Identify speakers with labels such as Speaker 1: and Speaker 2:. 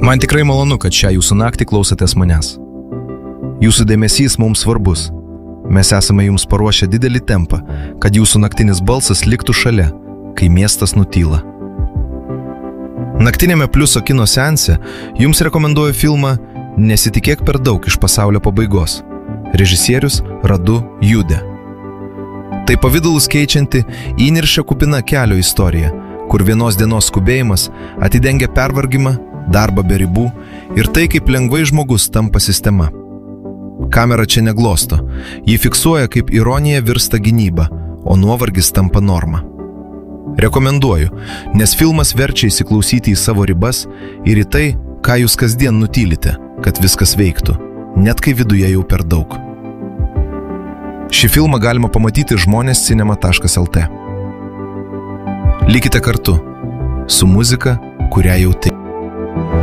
Speaker 1: Man tikrai malonu, kad šią jūsų naktį klausotės manęs. Jūsų dėmesys mums svarbus. Mes esame jums paruošę didelį tempą, kad jūsų naktinis balsas liktų šalia, kai miestas nutyla. Naktinėme Pliuso kino seanse jums rekomenduoju filmą Nesitikėk per daug iš pasaulio pabaigos. Režisierius Radu Jude. Tai pavydalus keičianti, įniršio kupina kelio istorija, kur vienos dienos skubėjimas atidengia pervargimą, darbą be ribų ir tai, kaip lengvai žmogus tampa sistema. Kamera čia neglosto, ji fiksuoja, kaip ironija virsta gynyba, o nuovargis tampa norma. Rekomenduoju, nes filmas verčia įsiklausyti į savo ribas ir į tai, ką jūs kasdien nutylite, kad viskas veiktų, net kai viduje jau per daug. Šį filmą galima pamatyti žmonės.cinema.lt. Likite kartu su muzika, kurią jauti.